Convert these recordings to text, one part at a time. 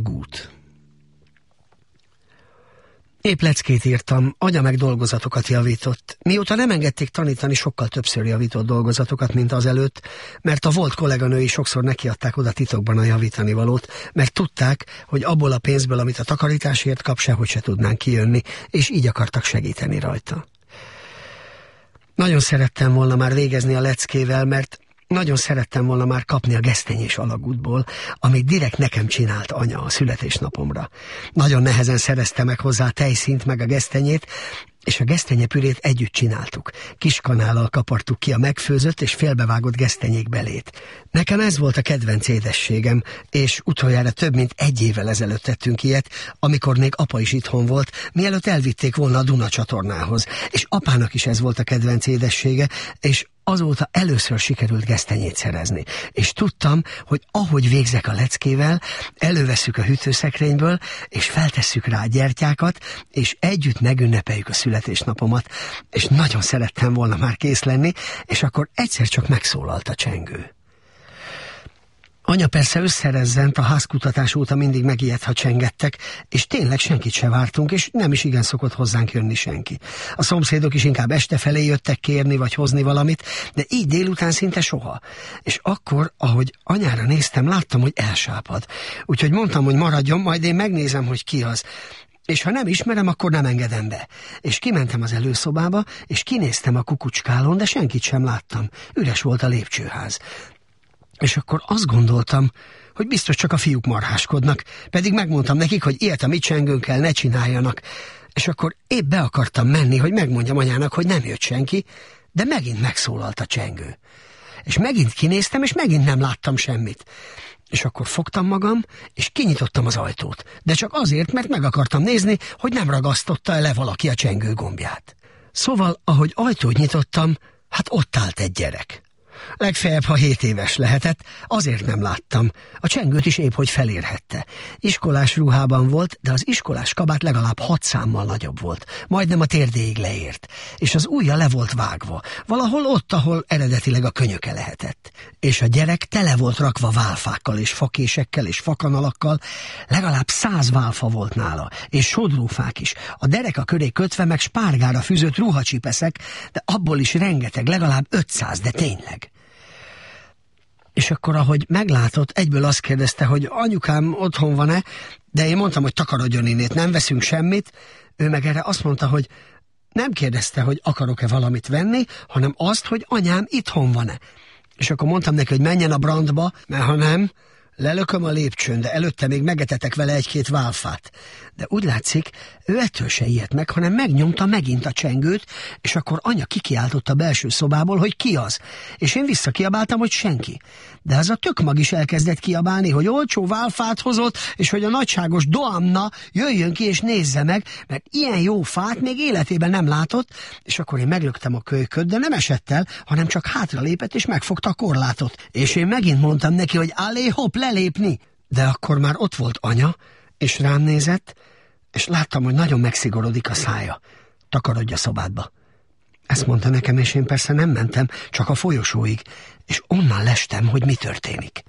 Alagút. Épp leckét írtam, anya meg dolgozatokat javított. Mióta nem engedték tanítani, sokkal többször javított dolgozatokat, mint azelőtt, mert a volt kolléganői sokszor nekiadták oda titokban a javítani valót, mert tudták, hogy abból a pénzből, amit a takarításért kap, sehogy se tudnánk kijönni, és így akartak segíteni rajta. Nagyon szerettem volna már végezni a leckével, mert nagyon szerettem volna már kapni a gesztenyés alagútból, amit direkt nekem csinált anya a születésnapomra. Nagyon nehezen szerezte meg hozzá a tejszínt meg a gesztenyét, és a gesztenyepürét együtt csináltuk. Kiskanállal kapartuk ki a megfőzött és félbevágott gesztenyék belét. Nekem ez volt a kedvenc édességem, és utoljára több mint 1 évvel ezelőtt tettünk ilyet, amikor még apa is itthon volt, mielőtt elvitték volna a Duna csatornához. És apának is ez volt a kedvenc édessége, és azóta először sikerült gesztenyét szerezni. És tudtam, hogy ahogy végzek a leckével, elővesszük a hűtőszekrényből, és feltesszük rá a gyertyákat, és együtt megünnepeljük a születésnapomat, és nagyon szerettem volna már kész lenni, és akkor egyszer csak megszólalt a csengő. Anya persze összerezzent, a házkutatás óta mindig megijedt, ha csengettek, és tényleg senkit se vártunk, és nem is igen szokott hozzánk jönni senki. A szomszédok is inkább este felé jöttek kérni vagy hozni valamit, de így délután szinte soha. És akkor, ahogy anyára néztem, láttam, hogy elsápad. Úgyhogy mondtam, hogy maradjon, majd én megnézem, hogy ki az. És ha nem ismerem, akkor nem engedem be. És kimentem az előszobába, és kinéztem a kukucskálón, de senkit sem láttam. Üres volt a lépcsőház. És akkor azt gondoltam, hogy biztos csak a fiúk marháskodnak, pedig megmondtam nekik, hogy ilyet a mi csengőnkkel ne csináljanak. És akkor épp be akartam menni, hogy megmondjam anyának, hogy nem jött senki, de megint megszólalt a csengő. És megint kinéztem, és megint nem láttam semmit. És akkor fogtam magam, és kinyitottam az ajtót. De csak azért, mert meg akartam nézni, hogy nem ragasztotta le valaki a csengő gombját. Szóval, ahogy ajtót nyitottam, hát ott állt egy gyerek. Legfeljebb, ha 7 éves lehetett, azért nem láttam. A csengőt is épp hogy felérhette. Iskolás ruhában volt, de az iskolás kabát legalább 6 számmal nagyobb volt. Majdnem a térdéig leért. És az ujja le volt vágva. Valahol ott, ahol eredetileg a könyöke lehetett. És a gyerek tele volt rakva válfákkal és fakésekkel és fakanalakkal. Legalább 100 válfa volt nála. És sodrófák is. A dereka köré kötve meg spárgára fűzött ruhacsipeszek, de abból is rengeteg, legalább 500, de tényleg. És akkor, ahogy meglátott, egyből azt kérdezte, hogy anyukám otthon van-e, de én mondtam, hogy takarodjon innét, nem veszünk semmit. Ő meg erre azt mondta, hogy nem kérdezte, hogy akarok-e valamit venni, hanem azt, hogy anyám itthon van-e. És akkor mondtam neki, hogy menjen a brandba, mert ha nem, lelököm a lépcsőn, de előtte még megetetek vele 1-2 válfát. De úgy látszik, ő ettől se ijedt meg, hanem megnyomta megint a csengőt, és akkor anya kikiáltott a belső szobából, hogy ki az. És én visszakiabáltam, hogy senki. De az a tökmag is elkezdett kiabálni, hogy olcsó válfát hozott, és hogy a nagyságos Doamna jöjjön ki és nézze meg, mert ilyen jó fát még életében nem látott, és akkor én meglöktem a kölyköt, de nem esett el, hanem csak hátralépett és megfogta a korlátot. És én megint mondtam neki, hogy állé hopp, lelépni. De akkor már ott volt anya, és rám nézett, és láttam, hogy nagyon megszigorodik a szája. Takarodj a szobádba. Ezt mondta nekem, és én persze nem mentem, csak a folyosóig, és onnan lestem, hogy mi történik.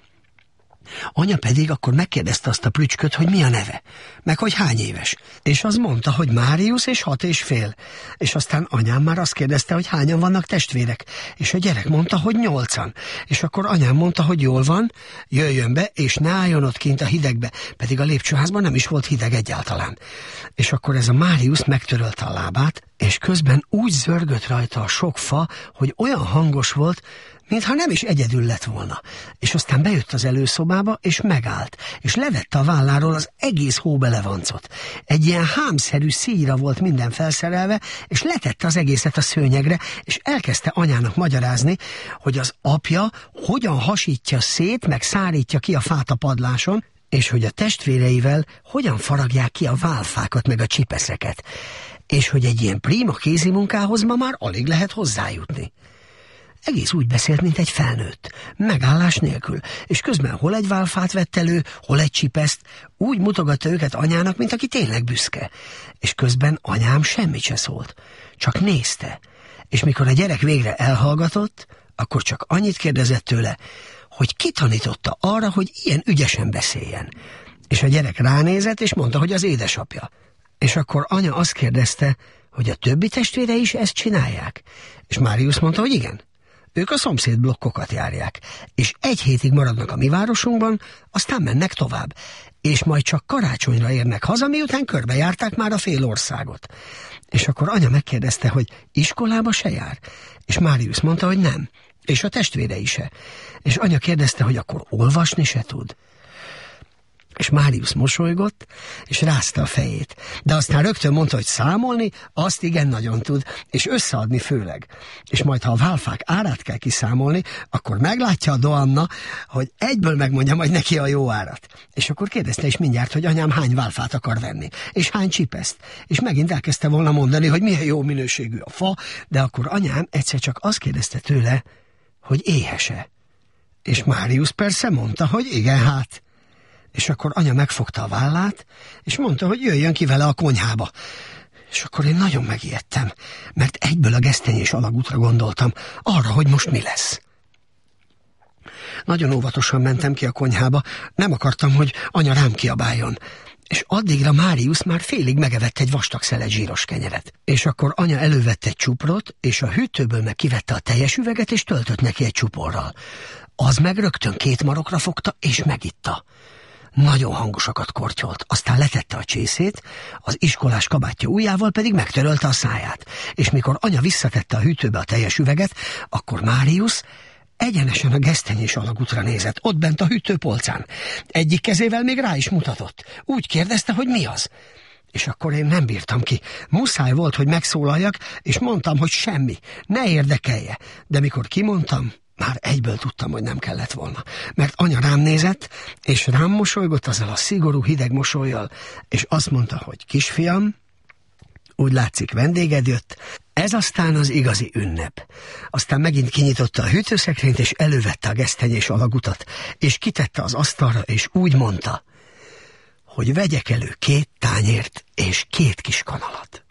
Anya pedig akkor megkérdezte azt a prücsköt, hogy mi a neve, meg hogy hány éves. És az mondta, hogy Máriusz és 6 és fél. És aztán anyám már azt kérdezte, hogy hányan vannak testvérek. És a gyerek mondta, hogy 8-an. És akkor anyám mondta, hogy jól van, jöjjön be, és ne álljon ott kint a hidegbe, pedig a lépcsőházban nem is volt hideg egyáltalán. És akkor ez a Máriusz megtörölte a lábát, és közben úgy zörgött rajta a sok fa, hogy olyan hangos volt, mintha nem is egyedül lett volna. És aztán bejött az előszobába, és megállt, és levette a válláról az egész hóbelevancot. Egy ilyen hámszerű szíjra volt minden felszerelve, és letette az egészet a szőnyegre, és elkezdte anyának magyarázni, hogy az apja hogyan hasítja szét, meg szárítja ki a fát a padláson, és hogy a testvéreivel hogyan faragják ki a válfákat, meg a csipeszeket, és hogy egy ilyen prima kézimunkához ma már alig lehet hozzájutni. Egész úgy beszélt, mint egy felnőtt, megállás nélkül, és közben hol egy válfát vett elő, hol egy csipeszt, úgy mutogatta őket anyának, mint aki tényleg büszke. És közben anyám semmit se szólt, csak nézte, és mikor a gyerek végre elhallgatott, akkor csak annyit kérdezett tőle, hogy ki tanította arra, hogy ilyen ügyesen beszéljen. És a gyerek ránézett, és mondta, hogy az édesapja. És akkor anya azt kérdezte, hogy a többi testvére is ezt csinálják. És Máriusz mondta, hogy igen. Ők a szomszéd blokkokat járják, és 1 hétig maradnak a mi városunkban, aztán mennek tovább. És majd csak karácsonyra érnek haza, miután körbejárták már a fél országot. És akkor anya megkérdezte, hogy iskolába se jár? És Máriusz mondta, hogy nem, és a testvérei se. És anya kérdezte, hogy akkor olvasni se tud. És Máriusz mosolygott, és rázta a fejét. De aztán rögtön mondta, hogy számolni, azt igen nagyon tud, és összeadni főleg. És majd, ha a válfák árát kell kiszámolni, akkor meglátja a Doanna, hogy egyből megmondja majd neki a jó árat. És akkor kérdezte is mindjárt, hogy anyám hány válfát akar venni, és hány csipeszt. És megint elkezdte volna mondani, hogy milyen jó minőségű a fa, de akkor anyám egyszer csak azt kérdezte tőle, hogy éhes-e. És Máriusz persze mondta, hogy igen, hát. És akkor anya megfogta a vállát, és mondta, hogy jöjjön ki vele a konyhába. És akkor én nagyon megijedtem, mert egyből a gesztenyés alagútra gondoltam, arra, hogy most mi lesz. Nagyon óvatosan mentem ki a konyhába, nem akartam, hogy anya rám kiabáljon. És addigra Máriusz már félig megevett egy vastag szelet zsíros kenyeret. És akkor anya elővette egy csuprot, és a hűtőből meg kivette a teljes üveget, és töltött neki egy csuporral. Az meg rögtön 2 marokra fogta, és megitta. Nagyon hangosakat kortyolt, aztán letette a csészét, az iskolás kabátja ujjával pedig megtörölte a száját. És mikor anya visszatette a hűtőbe a teljes üveget, akkor Máriusz egyenesen a gesztenyés alagútra nézett, ott bent a hűtőpolcán. Egyik kezével még rá is mutatott. Úgy kérdezte, hogy mi az. És akkor én nem bírtam ki. Muszáj volt, hogy megszólaljak, és mondtam, hogy semmi, ne érdekelje. De mikor kimondtam, már egyből tudtam, hogy nem kellett volna. Mert anya rám nézett, és rám mosolygott azzal a szigorú, hideg mosollyal, és azt mondta, hogy kisfiam, úgy látszik vendéged jött, ez aztán az igazi ünnep. Aztán megint kinyitotta a hűtőszekrényt, és elővette a gesztenyés alagutat, és kitette az asztalra, és úgy mondta, hogy vegyek elő 2 tányért és 2 kis kanalat.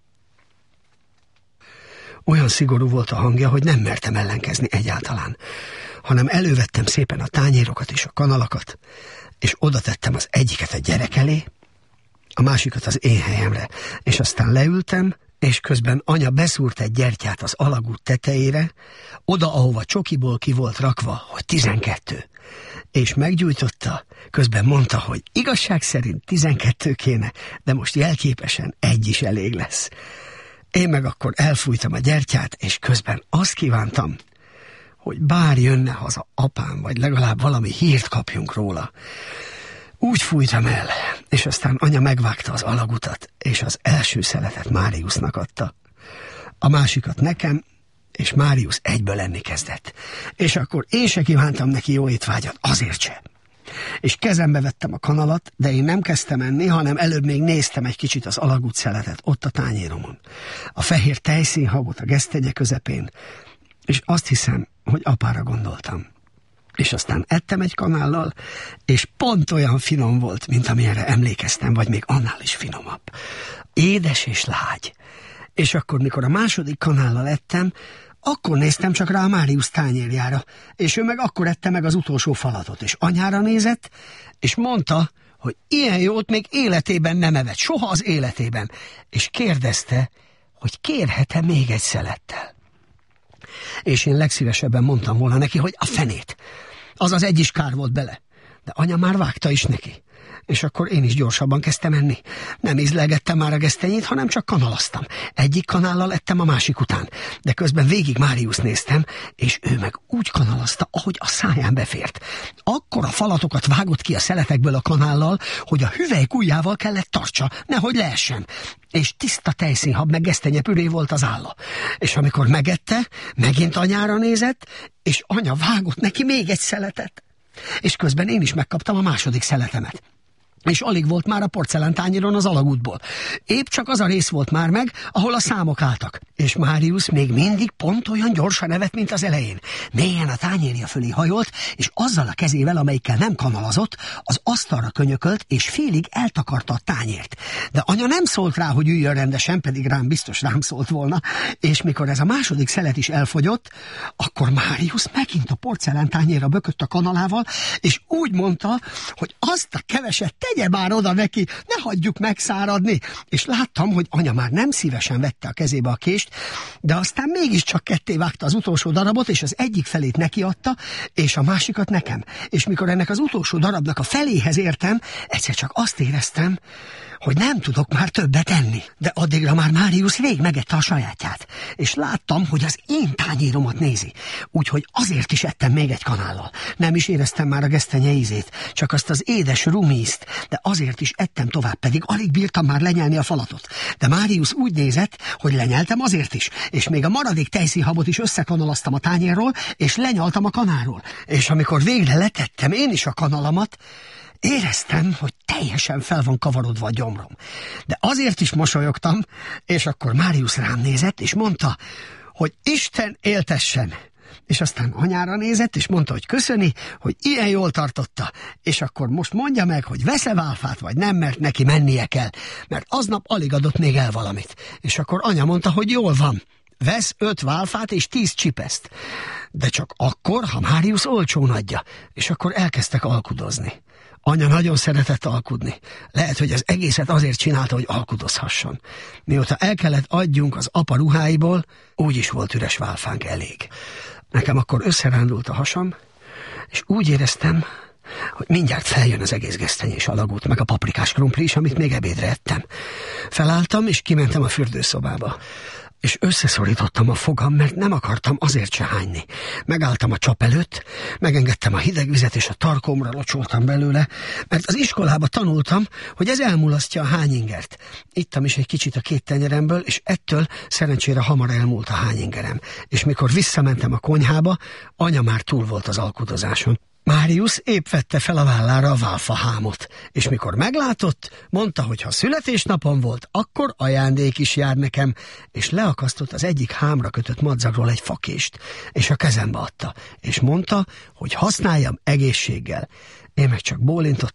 Olyan szigorú volt a hangja, hogy nem mertem ellenkezni egyáltalán, hanem elővettem szépen a tányérokat és a kanalakat, és oda tettem az egyiket a gyerek elé, a másikat az én helyemre, és aztán leültem, és közben anya beszúrt egy gyertyát az alagút tetejére, oda, ahova csokiból ki volt rakva, hogy 12. És meggyújtotta, közben mondta, hogy igazság szerint 12 kéne, de most jelképesen 1 is elég lesz. Én meg akkor elfújtam a gyertyát, és közben azt kívántam, hogy bár jönne haza apám, vagy legalább valami hírt kapjunk róla. Úgy fújtam el, és aztán anya megvágta az alagutat, és az első szeletet Máriusznak adta. A másikat nekem, és Máriusz egyből enni kezdett. És akkor én se kívántam neki jó étvágyat, azért se. És kezembe vettem a kanalat, de én nem kezdtem enni, hanem előbb még néztem egy kicsit az alagút szeletet ott a tányéromon. A fehér tejszínhabot a gesztenye közepén, és azt hiszem, hogy apára gondoltam. És aztán ettem egy kanállal, és pont olyan finom volt, mint amilyenre emlékeztem, vagy még annál is finomabb. Édes és lágy. És akkor, mikor a második kanállal ettem, akkor néztem csak rá a Máriusz tányérjára, és ő meg akkor ette meg az utolsó falatot, és anyára nézett, és mondta, hogy ilyen jót még életében nem evett, soha az életében, és kérdezte, hogy kérhet-e még egy szelettel. És én legszívesebben mondtam volna neki, hogy a fenét. Az 1 is kár volt bele. De anya már vágta is neki. És akkor én is gyorsabban kezdtem enni. Nem ízlelgettem már a gesztenyét, hanem csak kanalaztam. Egyik kanállal ettem a másik után. De közben végig Máriuszt néztem, és ő meg úgy kanalazta, ahogy a száján befért. Akkor a falatokat vágott ki a szeletekből a kanállal, hogy a hüvelyk ujjával kellett tartsa, nehogy leessen. És tiszta tejszínhab meg gesztenyepüré volt az álla. És amikor megette, megint anyára nézett, és anya vágott neki még egy szeletet. És közben én is megkaptam a második szeletemet. És alig volt már a porcelántányéron az alagútból. Épp csak az a rész volt már meg, ahol a számok álltak. És Máriusz még mindig pont olyan gyorsan evett, mint az elején. Mélyen a tányérja fölé hajolt, és azzal a kezével, amelyikkel nem kanalazott, az asztalra könyökölt, és félig eltakarta a tányért. De anya nem szólt rá, hogy üljön rendesen, pedig biztos rám szólt volna. És mikor ez a második szelet is elfogyott, akkor Máriusz megint a porcelántányérra bökött a kanalával, és úgy mondta, hogy azt a keveset tegye már oda neki, ne hagyjuk megszáradni. És láttam, hogy anya már nem szívesen vette a kezébe a kést, de aztán mégiscsak ketté vágta az utolsó darabot, és az egyik felét neki adta, és a másikat nekem. És mikor ennek az utolsó darabnak a feléhez értem, egyszer csak azt éreztem, hogy nem tudok már többet enni. De addigra már Máriusz rég megette a sajátját, és láttam, hogy az én tányéromat nézi. Úgyhogy azért is ettem még egy kanállal. Nem is éreztem már a gesztenye ízét, csak azt az édes rumízt, de azért is ettem tovább, pedig alig bírtam már lenyelni a falatot. De Máriusz úgy nézett, hogy lenyeltem azért is, és még a maradék tejszínhabot is összekanalaztam a tányérról, és lenyaltam a kanáról. És amikor végre letettem én is a kanalamat, éreztem, hogy teljesen fel van kavarodva a gyomrom. De azért is mosolyogtam, és akkor Máriusz rám nézett, és mondta, hogy Isten éltessen. És aztán anyára nézett, és mondta, hogy köszöni, hogy ilyen jól tartotta, és akkor most mondja meg, hogy vesz-e válfát, vagy nem, mert neki mennie kell, mert aznap alig adott még el valamit. És akkor anya mondta, hogy jól van, vesz 5 válfát és 10 csipeszt. De csak akkor, ha Máriusz olcsón adja, és akkor elkezdtek alkudozni. Anya nagyon szeretett alkudni. Lehet, hogy az egészet azért csinálta, hogy alkudozhasson. Mióta el kellett adjunk az apa ruháiból, úgy is volt üres válfánk elég. Nekem akkor összerándult a hasam, és úgy éreztem, hogy mindjárt feljön az egész gesztenyés alagút, meg a paprikás krumpli is, amit még ebédre ettem. Felálltam, és kimentem a fürdőszobába. És összeszorítottam a fogam, mert nem akartam azért se hányni. Megálltam a csap előtt, megengedtem a hideg vizet, és a tarkomra locsoltam belőle, mert az iskolába tanultam, hogy ez elmulasztja a hányingert. Ittam is egy kicsit a 2 tenyeremből, és ettől szerencsére hamar elmúlt a hányingerem. És mikor visszamentem a konyhába, anya már túl volt az alkudozáson. Máriusz épp vette fel a vállára a válfahámot, és mikor meglátott, mondta, hogy ha születésnapom volt, akkor ajándék is jár nekem, és leakasztott az egyik hámra kötött madzagról egy fakést, és a kezembe adta, és mondta, hogy használjam egészséggel. Én meg csak bólintottam,